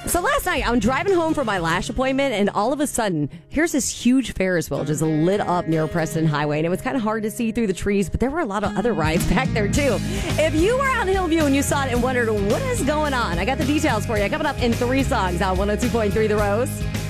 So last night, I'm driving home from my lash appointment, and all of a sudden, here's this huge Ferris wheel just lit up near Preston Highway, and it was kind of hard to see through the trees, but there were a lot of other rides back there, too. If you were on Hillview and you saw it and wondered what is going on, I got the details for you. Coming up in 3 songs on 102.3 The Rose.